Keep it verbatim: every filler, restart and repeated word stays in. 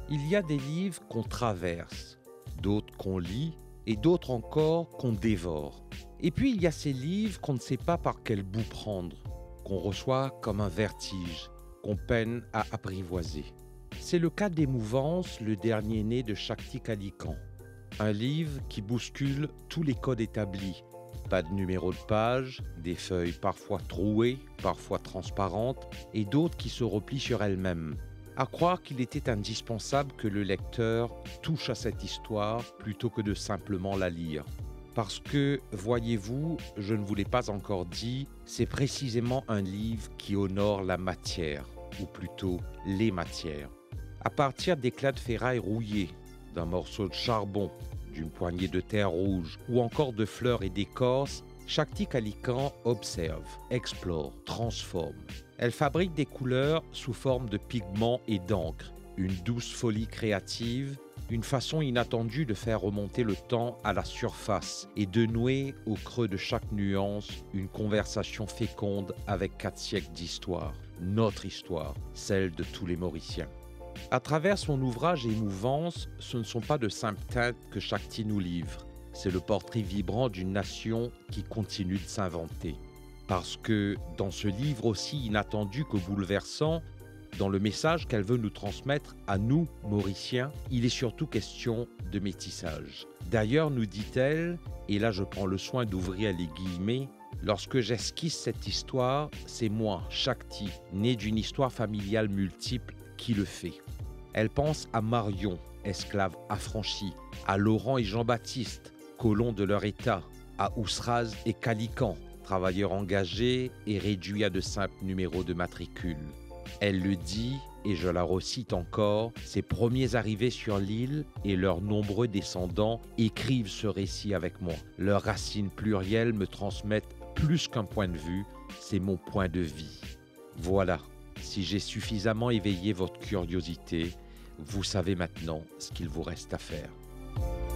Il y a des livres qu'on traverse, d'autres qu'on lit et d'autres encore qu'on dévore. Et puis il y a ces livres qu'on ne sait pas par quel bout prendre, qu'on reçoit comme un vertige, qu'on peine à apprivoiser. C'est le cas d'Émouvance, le dernier né de Shakti Kalikan. Un livre qui bouscule tous les codes établis. Pas de numéro de page, des feuilles parfois trouées, parfois transparentes, et d'autres qui se replient sur elles-mêmes. À croire qu'il était indispensable que le lecteur touche à cette histoire plutôt que de simplement la lire. Parce que, voyez-vous, je ne vous l'ai pas encore dit, c'est précisément un livre qui honore la matière, ou plutôt les matières. À partir d'éclats de ferraille rouillés, d'un morceau de charbon, d'une poignée de terre rouge ou encore de fleurs et d'écorce, Shakti Kalikan observe, explore, transforme. Elle fabrique des couleurs sous forme de pigments et d'encre, une douce folie créative, une façon inattendue de faire remonter le temps à la surface et de nouer au creux de chaque nuance une conversation féconde avec quatre siècles d'histoire, notre histoire, celle de tous les Mauriciens. À travers son ouvrage Émouvance, ce ne sont pas de simples teintes que Shakti nous livre. C'est le portrait vibrant d'une nation qui continue de s'inventer. Parce que dans ce livre aussi inattendu que bouleversant, dans le message qu'elle veut nous transmettre à nous, Mauriciens, il est surtout question de métissage. D'ailleurs, nous dit-elle, et là je prends le soin d'ouvrir les guillemets, lorsque j'esquisse cette histoire, c'est moi, Shakti, né d'une histoire familiale multiple, qui le fait. Elle pense à Marion, esclave affranchie, à Laurent et Jean-Baptiste, colons de leur état, à Ousraz et Kalikan, travailleurs engagés et réduits à de simples numéros de matricule. Elle le dit, et je la recite encore, ses premiers arrivés sur l'île et leurs nombreux descendants écrivent ce récit avec moi. Leurs racines plurielles me transmettent plus qu'un point de vue, c'est mon point de vie. Voilà, si j'ai suffisamment éveillé votre curiosité, vous savez maintenant ce qu'il vous reste à faire.